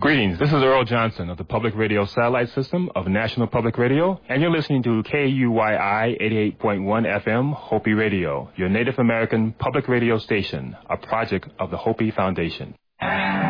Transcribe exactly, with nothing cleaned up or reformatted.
Greetings, this is Earl Johnson of the Public Radio Satellite System of National Public Radio, and you're listening to K U Y I eighty-eight point one F M Hopi Radio, your Native American public radio station, a project of the Hopi Foundation.